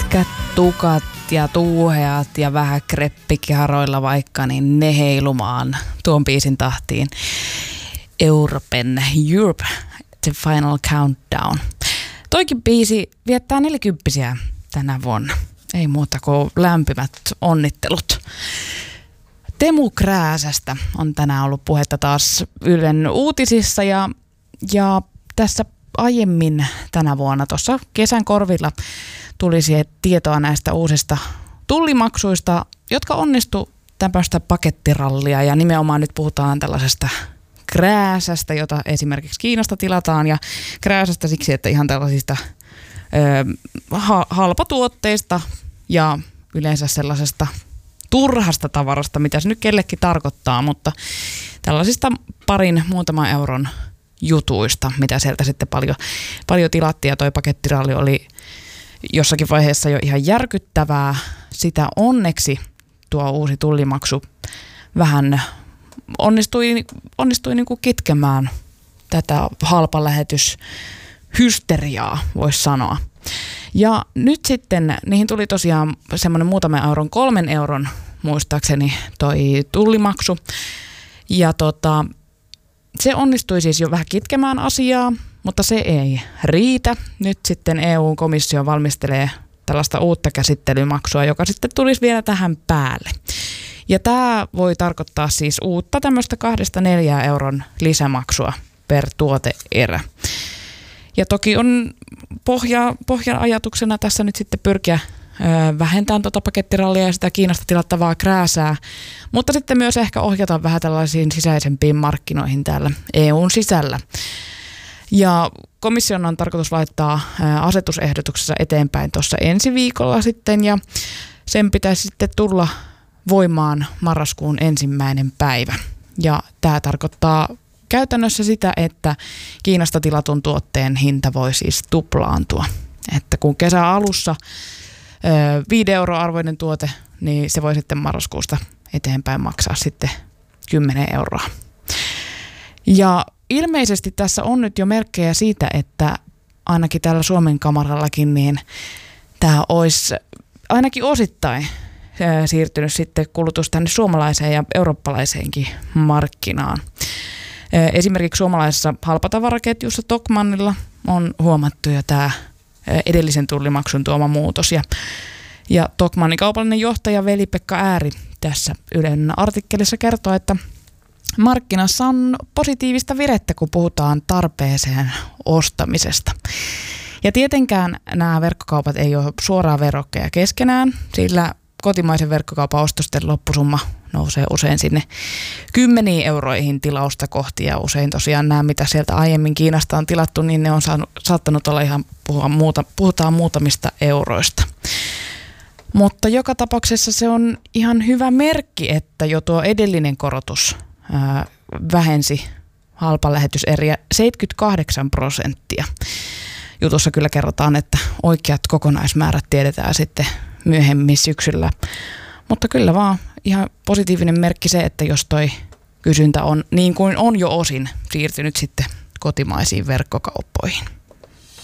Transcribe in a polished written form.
Pitkät tukat ja tuuheat ja vähän kreppikiharoilla vaikka, niin ne heilumaan tuon biisin tahtiin. Europe, The Final Countdown. Toikin biisi viettää 40 tänä vuonna. Ei muuta kuin lämpimät onnittelut. Teemu Krääsästä on tänään ollut puhetta taas Ylen uutisissa ja tässä aiemmin tänä vuonna tuossa kesän korvilla tulisi tietoa näistä uusista tullimaksuista, jotka onnistu tämmöistä pakettirallia ja nimenomaan nyt puhutaan tällaisesta krääsästä, jota esimerkiksi Kiinasta tilataan ja krääsästä siksi, että ihan tällaisista halpatuotteista ja yleensä sellaisesta turhasta tavarasta, mitä se nyt kellekin tarkoittaa, mutta tällaisista muutaman euron jutuista, mitä sieltä sitten paljon tilattiin ja toi pakettiralli oli jossakin vaiheessa jo ihan järkyttävää. Sitä onneksi tuo uusi tullimaksu vähän onnistui niin kuin kitkemään tätä halpalähetyshysteriaa, voisi sanoa. Ja nyt sitten niihin tuli tosiaan semmoinen muutaman euron, 3 euron muistaakseni toi tullimaksu. Ja se onnistui siis jo vähän kitkemään asiaa, mutta se ei riitä. Nyt sitten EU-komissio valmistelee tällaista uutta käsittelymaksua, joka sitten tulisi vielä tähän päälle. Ja tämä voi tarkoittaa siis uutta tämmöistä 2-4 euron lisämaksua per tuoteerä. Ja toki on pohjan ajatuksena tässä nyt sitten pyrkiä vähentämään tuota pakettirallia ja sitä Kiinasta tilattavaa krääsää, mutta sitten myös ehkä ohjata vähän tällaisiin sisäisempiin markkinoihin täällä EUn sisällä. Ja komission on tarkoitus laittaa asetusehdotuksessa eteenpäin tuossa ensi viikolla sitten ja sen pitäisi sitten tulla voimaan marraskuun 1. päivä. Ja tämä tarkoittaa käytännössä sitä, että Kiinasta tilatun tuotteen hinta voi siis tuplaantua. Että kun kesän alussa 5 euroa arvoinen tuote, niin se voi sitten marraskuusta eteenpäin maksaa sitten 10 euroa. Ja ilmeisesti tässä on nyt jo merkkejä siitä, että ainakin täällä Suomen kamarallakin, niin tämä olisi ainakin osittain siirtynyt sitten kulutus tänne suomalaiseen ja eurooppalaiseenkin markkinaan. Esimerkiksi suomalaisessa halpatavaraketjussa Tokmannilla on huomattu jo tämä edellisen tullimaksun tuoma muutos. Ja Tokmannin kaupallinen johtaja Veli-Pekka Ääri tässä Ylen artikkelissa kertoo, että markkinassa on positiivista virettä, kun puhutaan tarpeeseen ostamisesta. Ja tietenkään nämä verkkokaupat ei ole suoraan verrokkeja keskenään, sillä kotimaisen verkkokaupan ostosten loppusumma nousee usein sinne 10 euroihin tilausta kohti ja usein tosiaan nämä, mitä sieltä aiemmin Kiinasta on tilattu, niin ne on saattanut olla ihan puhutaan muutamista euroista. Mutta joka tapauksessa se on ihan hyvä merkki, että jo tuo edellinen korotus vähensi halpalähetyseriä 78%. Jutussa kyllä kerrotaan, että oikeat kokonaismäärät tiedetään sitten myöhemmin syksyllä. Mutta kyllä vaan ihan positiivinen merkki se, että jos toi kysyntä on niin kuin on jo osin siirtynyt sitten kotimaisiin verkkokauppoihin.